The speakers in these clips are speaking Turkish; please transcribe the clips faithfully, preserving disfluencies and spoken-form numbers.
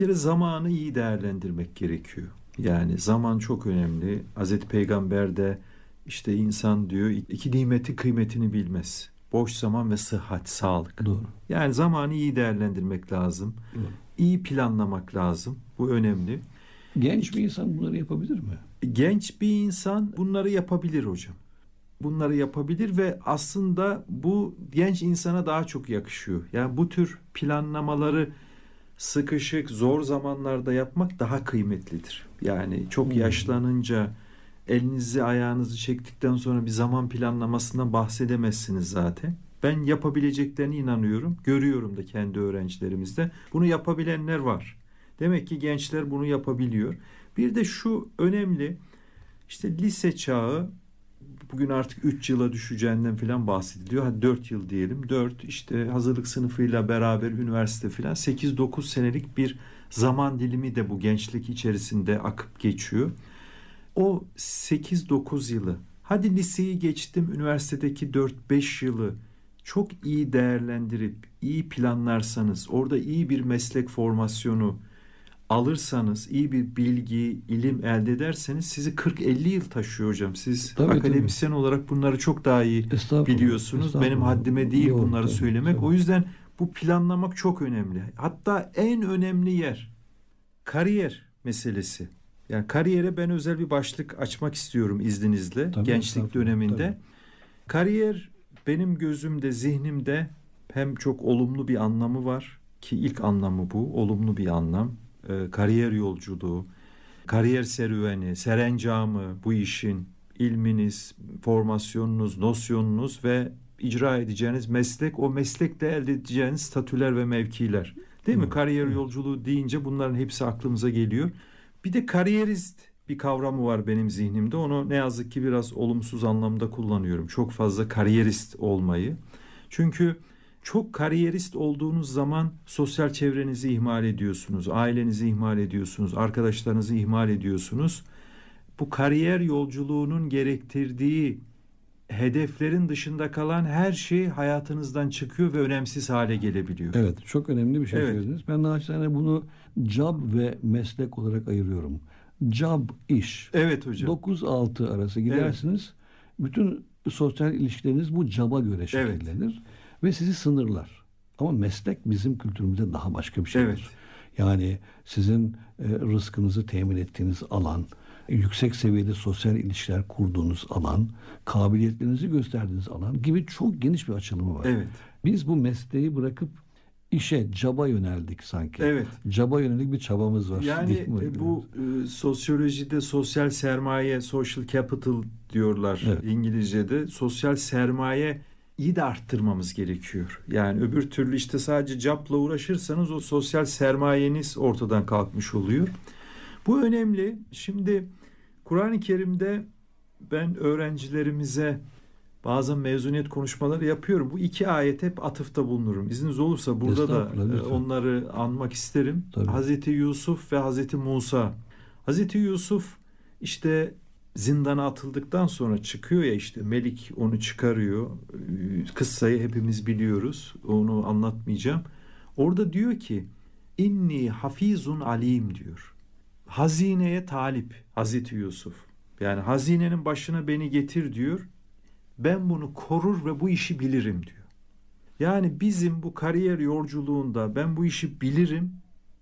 Bir kere zamanı iyi değerlendirmek gerekiyor. Yani zaman çok önemli. Hazreti Peygamber de işte insan diyor iki nimetin kıymetini bilmez. Boş zaman ve sıhhat, sağlık. Doğru. Yani zamanı iyi değerlendirmek lazım. Doğru. İyi planlamak lazım. Bu önemli. Genç bir İki, insan bunları yapabilir mi? genç bir insan bunları yapabilir hocam. Bunları yapabilir ve aslında bu genç insana daha çok yakışıyor. Yani bu tür planlamaları sıkışık, zor zamanlarda yapmak daha kıymetlidir. Yani çok Hmm. yaşlanınca elinizi ayağınızı çektikten sonra bir zaman planlamasından bahsedemezsiniz zaten. Ben yapabileceklerine inanıyorum. Görüyorum da kendi öğrencilerimizde. Bunu yapabilenler var. Demek ki gençler bunu yapabiliyor. Bir de şu önemli. İşte lise çağı bugün artık üç yıla düşeceğinden falan bahsediliyor. Hadi dört yıl diyelim. dört işte hazırlık sınıfıyla beraber üniversite falan sekiz dokuz senelik bir zaman dilimi de bu gençlik içerisinde akıp geçiyor. O sekiz dokuz yılı, hadi liseyi geçtim, üniversitedeki dört beş yılı çok iyi değerlendirip iyi planlarsanız, orada iyi bir meslek formasyonu alırsanız, iyi bir bilgi, ilim elde ederseniz sizi kırk elli yıl taşıyor hocam. Siz Tabii tabii. akademisyen olarak bunları çok daha iyi Estağfurullah. biliyorsunuz. Benim Estağfurullah. haddime değil Yok bunları tabii. söylemek. Tabii. O yüzden bu planlamak çok önemli. Hatta en önemli yer kariyer meselesi. Yani kariyere ben özel bir başlık açmak istiyorum izninizle, Tabii, gençlik estağfurullah. döneminde. Tabii. Kariyer benim gözümde, zihnimde hem çok olumlu bir anlamı var ki ilk anlamı bu, olumlu bir anlam. Ee, kariyer yolculuğu, kariyer serüveni, serencamı bu işin, ilminiz, formasyonunuz, nosyonunuz ve icra edeceğiniz meslek, o meslekle elde edeceğiniz statüler ve mevkiler. Değil mi? Evet, Kariyer evet. yolculuğu deyince bunların hepsi aklımıza geliyor. Bir de kariyerist bir kavramı var benim zihnimde. Onu ne yazık ki biraz olumsuz anlamda kullanıyorum. Çok fazla kariyerist olmayı. Çünkü çok kariyerist olduğunuz zaman sosyal çevrenizi ihmal ediyorsunuz, ailenizi ihmal ediyorsunuz, arkadaşlarınızı ihmal ediyorsunuz. Bu kariyer yolculuğunun gerektirdiği hedeflerin dışında kalan her şey hayatınızdan çıkıyor ve önemsiz hale gelebiliyor. Evet, çok önemli bir şey Evet, söylediniz. Ben naçizane bunu job ve meslek olarak ayırıyorum. Job, iş. evet hocam. dokuz altı arası Evet, gidersiniz. Bütün sosyal ilişkileriniz bu job'a göre evet, şekillenir ve sizi sınırlar. Ama meslek bizim kültürümüzde daha başka bir şeydir. evet, Yani sizin e, rızkınızı temin ettiğiniz alan, yüksek seviyede sosyal ilişkiler kurduğunuz alan, kabiliyetlerinizi gösterdiğiniz alan gibi çok geniş bir açılımı var. evet, Biz bu mesleği bırakıp işe, caba yöneldik sanki. evet. Caba yönelik bir çabamız var. Yani Değil mi? e, bu e, sosyolojide sosyal sermaye, social capital diyorlar Evet. İngilizce'de. Sosyal sermaye iyi de arttırmamız gerekiyor. Yani öbür türlü işte sadece job'la uğraşırsanız o sosyal sermayeniz ortadan kalkmış oluyor. Bu önemli. Şimdi Kur'an-ı Kerim'de ben öğrencilerimize bazen mezuniyet konuşmaları yapıyorum. Bu iki ayet hep atıfta bulunurum. İzniniz olursa burada da Estağfurullah, e, lütfen. onları anmak isterim. Tabii. Hazreti Yusuf ve Hazreti Musa. Hazreti Yusuf işte zindana atıldıktan sonra çıkıyor ya, işte Melik onu çıkarıyor. Kıssayı hepimiz biliyoruz. Onu anlatmayacağım. Orada diyor ki inni hafizun alim diyor. Hazineye talip Hazreti Yusuf. Yani hazinenin başına beni getir diyor. Ben bunu korur ve bu işi bilirim diyor. Yani bizim bu kariyer yolculuğunda ben bu işi bilirim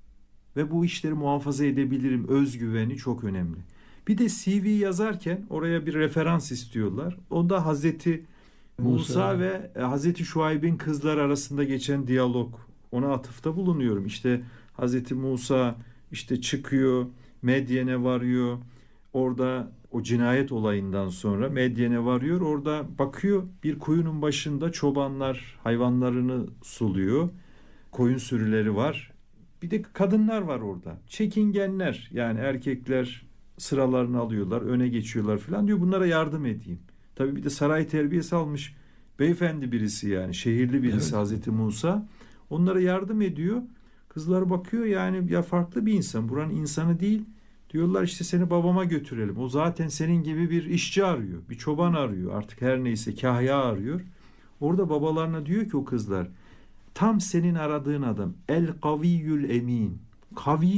ve bu işleri muhafaza edebilirim özgüveni çok önemli. Bir de C V yazarken oraya bir referans istiyorlar. O da Hazreti Musa, Musa ve Hazreti Şuayb'in kızları arasında geçen diyalog. Ona atıfta bulunuyorum. İşte Hazreti Musa işte çıkıyor, Medyen'e varıyor. Orada o cinayet olayından sonra Medyen'e varıyor. Orada bakıyor bir kuyunun başında çobanlar hayvanlarını suluyor. Koyun sürüleri var. Bir de kadınlar var orada. Çekingenler, yani erkekler sıralarını alıyorlar, öne geçiyorlar falan, diyor bunlara yardım edeyim. Tabii bir de saray terbiyesi almış beyefendi birisi, yani şehirli birisi, evet. Hazreti Musa onlara yardım ediyor. Kızlar bakıyor, yani ya farklı bir insan, buranın insanı değil. Diyorlar işte seni babama götürelim. O zaten senin gibi bir işçi arıyor. Bir çoban arıyor. Artık her neyse kahya arıyor. Orada babalarına diyor ki o kızlar, tam senin aradığın adam. El kaviyyül emin. kavi